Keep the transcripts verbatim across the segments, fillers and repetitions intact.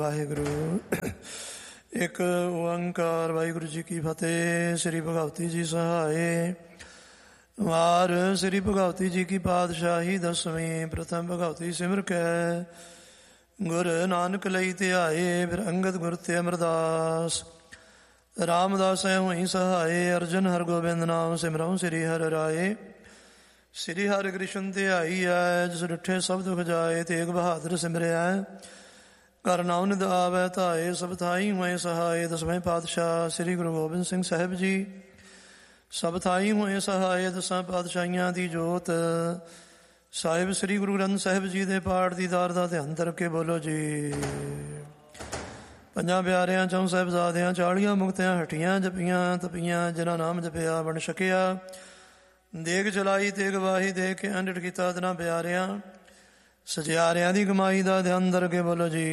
ਵਾਹਿਗੁਰੂ। ਇੱਕ ਓੰਕਾਰ। ਵਾਹਿਗੁਰੂ ਜੀ ਕੀ ਫਤਿਹ। ਸ੍ਰੀ ਭਗਵਤੀ ਜੀ ਸਹਾਏ। ਵਾਰ ਸ੍ਰੀ ਭਗਵਤੀ ਜੀ ਕੀ ਪਾਤਸ਼ਾਹੀ ਦਸਵੀਂ। ਪ੍ਰਥਮ ਭਗਵਤੀ ਸਿਮਰ ਕੈ ਗੁਰ ਨਾਨਕ ਲਈ ਧਿਆਏ। ਫਿਰ ਅੰਗਦ ਗੁਰ ਤੇ ਅਮਰਦਾਸ। ਰਾਮਦਾਸ ਹੋਈ ਸਹਾਏ। ਅਰਜਨ ਹਰਗੋਬਿੰਦ ਨਾਮ ਸਿਮਰਉ ਸ੍ਰੀ ਹਰਿ ਰਾਏ। ਸ੍ਰੀ ਹਰਿ ਕ੍ਰਿਸ਼ਨ ਧਿਆਈ ਐ। ਜਿਸ ਡਿਠੇ ਸਭ ਦੁਖ ਜਾਏ। ਤੇਗ ਬਹਾਦਰ ਸਿਮਰਿਆ ਕਰ ਨਾਮ ਨਿਦ ਆਵੈ ਧਾਏ। ਸਭ ਥਾਈ ਹੋਏ ਸਹਾਏ। ਦਸਵੇਂ ਪਾਤਸ਼ਾਹ ਸ੍ਰੀ ਗੁਰੂ ਗੋਬਿੰਦ ਸਿੰਘ ਸਾਹਿਬ ਜੀ। ਸਭ ਥਾਈ ਹੋਏ ਸਹਾਏ। ਦਸਾਂ ਪਾਤਸ਼ਾਹੀਆਂ ਦੀ ਜੋਤ। ਸਾਹਿਬ ਸ੍ਰੀ ਗੁਰੂ ਗ੍ਰੰਥ ਸਾਹਿਬ ਜੀ ਦੇ ਪਾਠ ਦੀ ਦਾਰ ਦਾ ਧਿਆਨ ਕਰਕੇ ਬੋਲੋ ਜੀ। ਪੰਜਾਂ ਪਿਆਰਿਆਂ ਚੌਂ ਸਾਹਿਬਜ਼ਾਦਿਆਂ ਚਾਲੀਆਂ ਮੁਕਤਿਆਂ ਹੱਟੀਆਂ ਜਪੀਆਂ ਤਪੀਆਂ। ਜਿਨ੍ਹਾਂ ਨਾਮ ਜਪਿਆ ਬਣ ਛਕਿਆ। ਦੇਗ ਚਲਾਈ ਤੇਗ ਵਾਹੀ ਦੇ ਕੇ ਅੰਡਿਟ ਕੀਤਾ ਤਿਨਾਂ ਪਿਆਰਿਆਂ ਸਜਿਆਰਿਆਂ ਦੀ ਕਮਾਈ ਦਾ ਧਿਆਨ ਦਰ ਕੇ ਬੋਲੋ ਜੀ।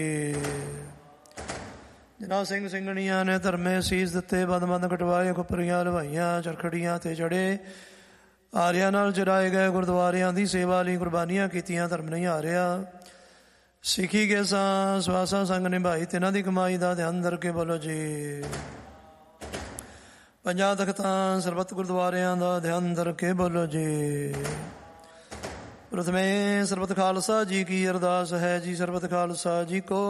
ਜਿਨ੍ਹਾਂ ਸਿੰਘ ਸਿੰਘਣੀਆਂ ਨੇ ਧਰਮੇ ਸੀਸ ਦਿੱਤੇ। ਬੰਦ ਬੰਦ ਕਟਵਾਏ ਖੁੱਪਰੀਆਂ ਲਵਾਈਆਂ ਚਰਖੜੀਆਂ ਤੇ ਚੜੇ। ਆਰਿਆਂ ਨਾਲ ਚਰਾਏ ਗਏ ਗੁਰਦੁਆਰਿਆਂ ਦੀ ਸੇਵਾ ਲਈ ਕੁਰਬਾਨੀਆਂ ਕੀਤੀਆਂ। ਧਰਮ ਨਹੀਂ ਹਾਰਿਆ। ਸਿੱਖੀ ਕੇ ਸਾਂ ਸਵਾਸਾਂ ਸੰਗ ਨਿਭਾਈ। ਤਿਨਾਂ ਦੀ ਕਮਾਈ ਦਾ ਧਿਆਨ ਦਰ ਕੇ ਬੋਲੋ ਜੀ। ਪੰਜਾਂ ਤਖਤਾਂ ਸਰਬੱਤ ਗੁਰਦੁਆਰਿਆਂ ਦਾ ਧਿਆਨ ਦਰ ਕੇ ਬੋਲੋ ਜੀ। ਪ੍ਰਥਮੇ ਸਰਬਤ ਖਾਲਸਾ ਜੀ ਕੀ ਅਰਦਾਸ ਹੈ ਜੀ। ਸਰਬਤ ਖਾਲਸਾ ਜੀ ਕੋ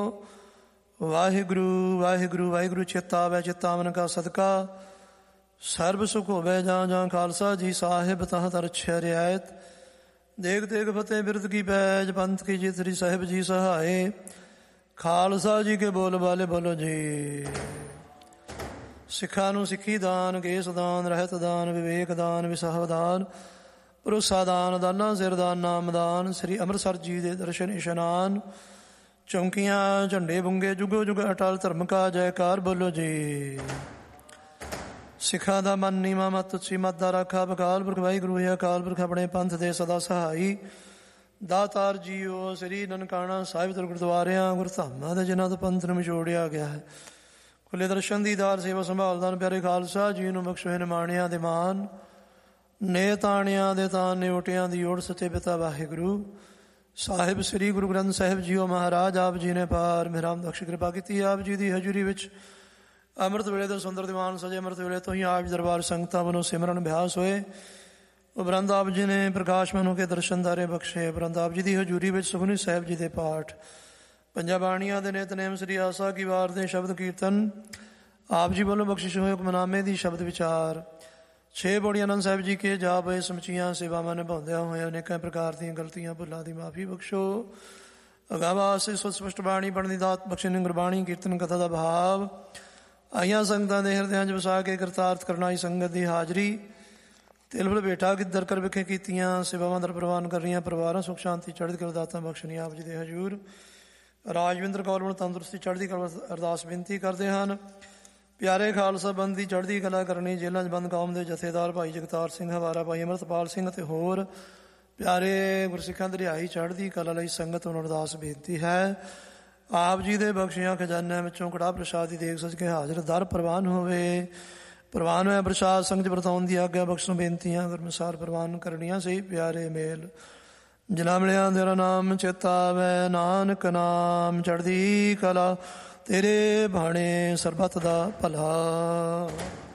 ਵਾਹਿਗੁਰੂ ਵਾਹਿਗੁਰੂ। ਵਾਹਿਗੁਰੂ ਚੇਤਾ ਆਵੈ ਚੇਤਾਵਨ ਕਾ ਸਦਕਾ। ਸਰਬ ਸੁਖ ਹੋਵੇ ਜਾਂ ਜਾਂ ਖਾਲਸਾ ਜੀ ਸਾਹਿਬ ਤਹ ਤਰਛ ਰਿਆਇਤ। ਦੇਖ ਦੇਖ ਫਤਿਹ ਬਿਰਦ ਕੀ ਪੈਜ। ਪੰਥ ਕੀ ਜਿਤ ਸ੍ਰੀ ਸਾਹਿਬ ਜੀ ਸਹਾਏ। ਖਾਲਸਾ ਜੀ ਕੇ ਬੋਲ ਬਾਲੇ ਬੋਲੋ ਜੀ। ਸਿੱਖਾਂ ਨੂੰ ਸਿੱਖੀ ਦਾਨ ਕੇਸ ਦਾਨ ਰਹਿਤ ਦਾਨ ਵਿਵੇਕ ਦਾਨ ਵਿਸਾਹ ਦਾਨ ਭਰੋਸਾ ਦਾਨ ਦਾਨਾ ਸਿਰ ਦਾਨ ਨਾਮ ਦਾਨ। ਸ੍ਰੀ ਅੰਮ੍ਰਿਤਸਰ ਜੀ ਦੇ ਦਰਸ਼ਨ ਇਸ਼ਨਾਨ। ਚੌਂਕੀਆਂ ਝੰਡੇ ਬੁੰਗੇ ਜੁਗੋ ਜੁਗ ਅਟਲ ਧਰਮ ਕਾ ਜੈਕਾਰ ਬੋਲੋ ਜੀ। ਸਿੱਖਾਂ ਦਾ ਮਨ ਨੀਵਾਂ ਮਤ ਉੱਚੀ ਮਤ ਦਾ ਰਾਖਾ। ਅਕਾਲ ਪੁਰਖ ਵਾਹਿਗੁਰੂ ਹੈ ਅਕਾਲ ਪੁਰਖ ਆਪਣੇ ਪੰਥ ਦੇ ਸਦਾ ਸਹਾਈ। ਦਾਤਾਰ ਜੀਓ ਸ੍ਰੀ ਨਨਕਾਣਾ ਸਾਹਿਬ ਗੁਰਦੁਆਰਿਆਂ ਗੁਰਧਾਮਾਂ ਦੇ ਜਿਨ੍ਹਾਂ ਤੋਂ ਪੰਥ ਨੂੰ ਵਿਛੋੜਿਆ ਗਿਆ ਹੈ। ਖੁੱਲੇ ਦਰਸ਼ਨ ਦੀਦਾਰ ਸੇਵਾ ਸੰਭਾਲਦਾਨ ਪਿਆਰੇ ਖਾਲਸਾ ਜੀ ਨੂੰ ਬਖਸ਼ੋ ਨਿਮਾਣਿਆਂ ਦੇ ਮਾਨ। ਨੇ ਤਾਣਿਆਂ ਦੇ ਤਾਨ ਨਿਉਟਿਆਂ ਦੀ ਓੜ ਸੱਚੇ ਪਿਤਾ ਵਾਹਿਗੁਰੂ ਸਾਹਿਬ ਸ੍ਰੀ ਗੁਰੂ ਗ੍ਰੰਥ ਸਾਹਿਬ ਜੀਓ ਮਹਾਰਾਜ ਆਪ ਜੀ ਨੇ ਪਾਰ ਮੇਰਾਮ ਬਖਸ਼ ਕਿਰਪਾ ਕੀਤੀ। ਆਪ ਜੀ ਦੀ ਹਜ਼ੂਰੀ ਵਿੱਚ ਅੰਮ੍ਰਿਤ ਵੇਲੇ ਦੇ ਸੁੰਦਰ ਦੀਵਾਨ ਸਜੇ। ਅੰਮ੍ਰਿਤ ਵੇਲੇ ਤੋਂ ਹੀ ਆਪ ਜੀ ਦਰਬਾਰ ਸੰਗਤਾਂ ਵੱਲੋਂ ਸਿਮਰਨ ਅਭਿਆਸ ਹੋਏ। ਉਪਰੰਤ ਆਪ ਜੀ ਨੇ ਪ੍ਰਕਾਸ਼ਮਾਨ ਹੋ ਕੇ ਦਰਸ਼ਨਦਾਰੇ ਬਖਸ਼ੇ। ਉਪਰੰਤ ਆਪ ਜੀ ਦੀ ਹਜ਼ੂਰੀ ਵਿੱਚ ਸੁਖਮਨੀ ਸਾਹਿਬ ਜੀ ਦੇ ਪਾਠ ਪੰਜਾਂ ਬਾਣੀਆਂ ਦੇ ਨਿਤਨੇਮ ਸ੍ਰੀ ਆਸਾ ਕੀ ਵਾਰ ਦੇ ਸ਼ਬਦ ਕੀਰਤਨ ਆਪ ਜੀ ਵੱਲੋਂ ਬਖਸ਼ਿਸ਼ ਹੋਏ। ਹੁਕਮਨਾਮੇ ਦੀ ਸ਼ਬਦ ਵਿਚਾਰ ਛੇ ਬੋੜੀ ਆਨੰਦ ਸਾਹਿਬ ਜੀ ਕੇ ਜਾਪ ਹੋਏ। ਸਮੁੱਚੀਆਂ ਸੇਵਾਵਾਂ ਨਿਭਾਉਂਦਿਆਂ ਹੋਏ ਅਨੇਕਾਂ ਪ੍ਰਕਾਰ ਦੀਆਂ ਗਲਤੀਆਂ ਭੁੱਲਾਂ ਦੀ ਮਾਫੀ ਬਖਸ਼ੋ। ਅਗਾਵਾਸ ਸਪਸ਼ਟ ਬਾਣੀ ਪੜ੍ਹਨ ਦੀ ਦਾਤ ਬਖਸ਼ੇ। ਗੁਰਬਾਣੀ ਕੀਰਤਨ ਕਥਾ ਦਾ ਭਾਵ ਆਈਆਂ ਸੰਗਤਾਂ ਦੇ ਹਿਰਦਿਆਂ 'ਚ ਵਸਾ ਕੇ ਕਰਤਾਰਥ ਕਰਨ ਆਈ ਸੰਗਤ ਦੀ ਹਾਜ਼ਰੀ। ਤਿਲਫਲ ਬੇਟਾ ਗਿੱਦਰ ਕਰ ਵਿਖੇ ਕੀਤੀਆਂ ਸੇਵਾਵਾਂ ਦਰ ਪ੍ਰਵਾਨ ਕਰ ਰਹੀਆਂ ਪਰਿਵਾਰਾਂ ਸੁਖ ਸ਼ਾਂਤੀ ਚੜ੍ਹਦੀ ਕਲਾ ਦਾਤਾਂ ਬਖਸ਼ਣੀਆਂ ਆਪ ਜੀ ਦੇ ਹਜ਼ੂਰ। ਰਾਜਵਿੰਦਰ ਕੌਰ ਵੱਲੋਂ ਤੰਦਰੁਸਤੀ ਚੜ੍ਹਦੀ ਕਲਾ ਅਰਦਾਸ ਬੇਨਤੀ ਕਰਦੇ ਹਨ। ਪਿਆਰੇ ਖਾਲਸਾ ਬੰਦ ਦੀ ਚੜ੍ਹਦੀ ਕਲਾ ਕਰਨੀ। ਜੇਲ੍ਹਾਂ 'ਚ ਬੰਦ ਕੌਮ ਦੇ ਜਥੇਦਾਰ ਭਾਈ ਜਗਤਾਰ ਸਿੰਘ ਹਵਾਰਾ ਭਾਈ ਅੰਮ੍ਰਿਤਪਾਲ ਸਿੰਘ ਅਤੇ ਹੋਰ ਪਿਆਰੇ ਗੁਰਸਿੱਖਾਂ ਦੀ ਰਿਹਾਈ ਚੜ੍ਹਦੀ ਕਲਾ ਲਈ ਸੰਗਤ ਨੂੰ ਅਰਦਾਸ ਬੇਨਤੀ ਹੈ। ਆਪ ਜੀ ਦੇ ਬਖਸ਼ੀਆਂ ਖਜ਼ਾਨਿਆਂ ਵਿੱਚੋਂ ਕੜਾਹ ਪ੍ਰਸ਼ਾਦ ਦੀ ਦੇਗ ਸਜ ਕੇ ਹਾਜ਼ਰ ਦਰ ਪ੍ਰਵਾਨ ਹੋਵੇ। ਪ੍ਰਵਾਨ ਹੋਇਆ ਪ੍ਰਸ਼ਾਦ ਸੰਗਤ ਵਰਤਾਉਣ ਦੀ ਆਗਿਆ ਬਖਸ਼ਣ ਬੇਨਤੀਆਂ ਗੁਰਮਿਸਾਰ ਪ੍ਰਵਾਨ ਕਰਨੀਆਂ ਸਹੀ ਪਿਆਰੇ ਮੇਲ। ਜਿਨ੍ਹਾਂ ਮਿਲਿਆ ਤੇਰਾ ਨਾਮ ਚੇਤਾ ਆਵੈ ਨਾਨਕ ਨਾਮ ਚੜ੍ਹਦੀ ਕਲਾ। ਤੇਰੇ ਬਾਣੇ ਸਰਬੱਤ ਦਾ ਭਲਾ।